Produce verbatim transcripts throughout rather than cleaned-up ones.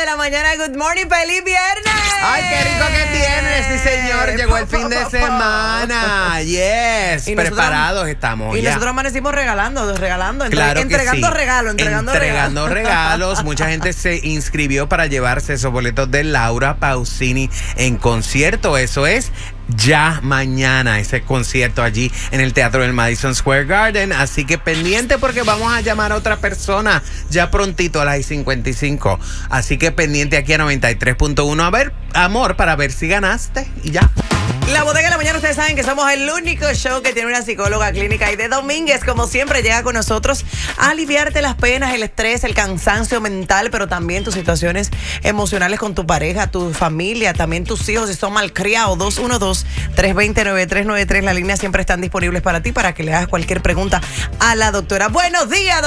la mañana. Good morning, feliz viernes. Ay, qué rico que es viernes, sí señor. Llegó el fin de semana. Yes, Y preparados nosotros, estamos Y ya. nosotros amanecimos regalando, regalando, entre, Claro que entregando sí. regalos, entregando, entregando regalos. Mucha gente se inscribió para llevarse esos boletos de Laura Pausini en concierto. Eso es ya mañana, ese concierto allí en el Teatro del Madison Square Garden. Así que pendiente porque vamos a llamar a otra persona ya prontito a las cincuenta y cinco. Así que pendiente aquí a noventa y tres punto uno. A ver, amor, para ver si ganaste y ya. La Bodega de la Mañana, ustedes saben que somos el único show que tiene una psicóloga clínica. Y de Domínguez, como siempre, llega con nosotros a aliviarte las penas, el estrés, el cansancio mental, pero también tus situaciones emocionales con tu pareja, tu familia, también tus hijos, si son malcriados. dos uno dos, tres dos cero, nueve tres nueve tres. La línea siempre están disponibles para ti, para que le hagas cualquier pregunta a la doctora. ¡Buenos días,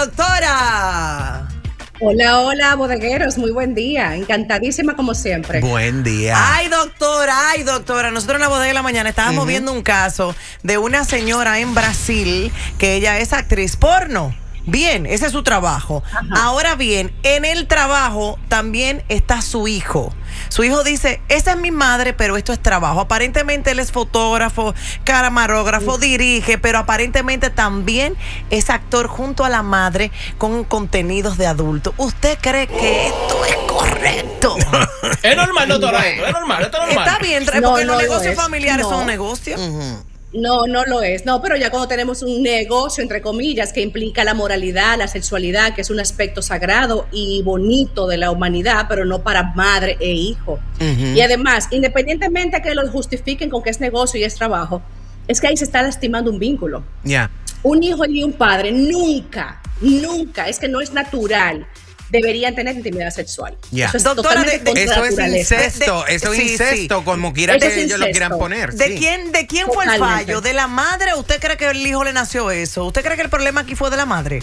doctora! Hola, hola, bodegueros, muy buen día. Encantadísima como siempre. Buen día. Ay, doctora, ay, doctora. Nosotros en la Bodega de la Mañana estábamos uh-huh. viendo un caso de una señora en Brasil que ella es actriz porno. Bien, ese es su trabajo. Ajá. Ahora bien, en el trabajo también está su hijo. Su hijo dice, esa es mi madre, pero esto es trabajo. Aparentemente él es fotógrafo, camarógrafo, sí. dirige, pero aparentemente también es actor junto a la madre con contenidos de adulto. ¿Usted cree que esto es correcto? Es normal, doctora, esto es normal, esto es normal. Está bien, porque no, los no negocios es. familiares no. son negocios. Uh-huh. No, no lo es. No, pero ya cuando tenemos un negocio, entre comillas, que implica la moralidad, la sexualidad, que es un aspecto sagrado y bonito de la humanidad, pero no para madre e hijo. Uh-huh. Y además, independientemente de que lo justifiquen con que es negocio y es trabajo, es que ahí se está lastimando un vínculo. Ya. Yeah. Un hijo y un padre nunca, nunca, es que no es natural. Deberían tener intimidad sexual. Yeah. Eso es, Doctora, de, de, eso es incesto, de, de, eso es sí, incesto, sí. como quiera que es ellos incesto. Lo quieran poner. ¿De sí. quién, de quién fue el fallo? ¿De la madre o usted cree que el hijo le nació eso? ¿Usted cree que el problema aquí fue de la madre?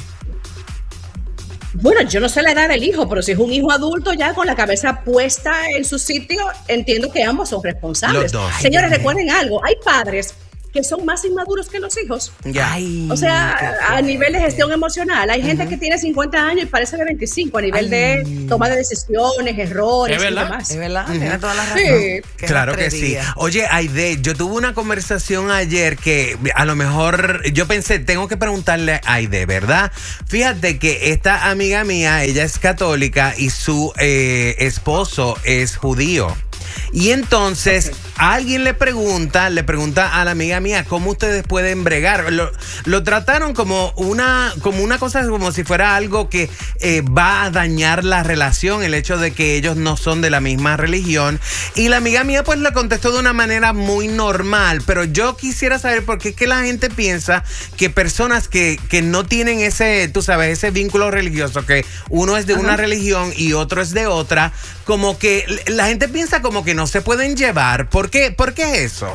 Bueno, yo no sé la edad del hijo, pero si es un hijo adulto ya con la cabeza puesta en su sitio, entiendo que ambos son responsables. Los dos. Señores, recuerden algo, hay padres que son más inmaduros que los hijos. Ay, o sea, a nivel de gestión emocional. Hay uh-huh. gente que tiene cincuenta años y parece de veinticinco a nivel Ay. de toma de decisiones, errores ¿Es verdad? y demás. Es verdad, uh-huh. tiene toda la razón. Sí. Claro que sí. Oye, Aide, yo tuve una conversación ayer que a lo mejor yo pensé, tengo que preguntarle a Aide, ¿verdad? Fíjate que esta amiga mía, ella es católica y su eh, esposo es judío. Y entonces okay. alguien le pregunta, le pregunta a la amiga mía, ¿cómo ustedes pueden bregar? Lo, lo trataron como una, como una cosa, como si fuera algo que eh, va a dañar la relación, el hecho de que ellos no son de la misma religión. Y la amiga mía pues le contestó de una manera muy normal, pero yo quisiera saber por qué es que la gente piensa que personas que, que no tienen ese, tú sabes, ese vínculo religioso, que uno es de Ajá. una religión y otro es de otra, como que la gente piensa como que no se pueden llevar. ¿Por qué? ¿Por qué eso?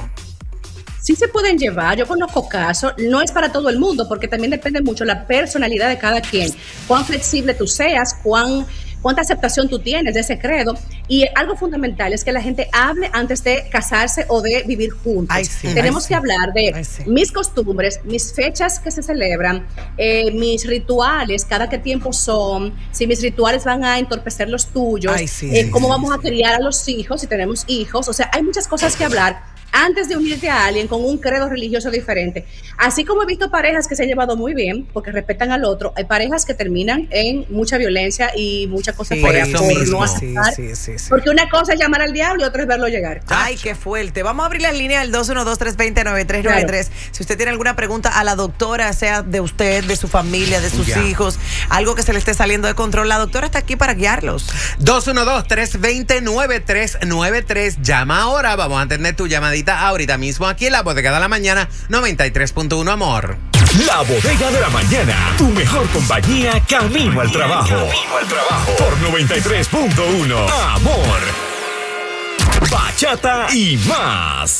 Sí se pueden llevar, yo conozco casos, no es para todo el mundo, porque también depende mucho la personalidad de cada quien, cuán flexible tú seas, cuán, cuánta aceptación tú tienes de ese credo, y algo fundamental es que la gente hable antes de casarse o de vivir juntos. Ay, sí, Tenemos ay, que sí. hablar de ay, sí. mis costumbres, mis fechas que se celebran, eh, mis rituales, cada qué tiempo son, si mis rituales van a entorpecer los tuyos, ay, sí, eh, sí, cómo sí, vamos sí. a criar a los hijos, si tenemos hijos, o sea, hay muchas cosas que hablar antes de unirte a alguien con un credo religioso diferente. Así como he visto parejas que se han llevado muy bien porque respetan al otro, hay parejas que terminan en mucha violencia y muchas cosas sí, feas por, por mismo. no aceptar. Sí, sí, sí, sí. Porque una cosa es llamar al diablo y otra es verlo llegar. Ay, qué fuerte. Vamos a abrir la línea del dos uno dos, tres dos cero, nueve tres nueve tres. Claro. Si usted tiene alguna pregunta a la doctora, sea de usted, de su familia, de sus ya. hijos, algo que se le esté saliendo de control, la doctora está aquí para guiarlos. dos uno dos, tres dos cero, nueve tres nueve tres. Llama ahora. Vamos a atender tu llamadita ahorita mismo aquí en la Bodega de la Mañana, noventa y tres punto uno, amor. La Bodega de la Mañana, tu mejor compañía camino al trabajo. Camino al trabajo. Por noventa y tres punto uno, amor. Bachata y más.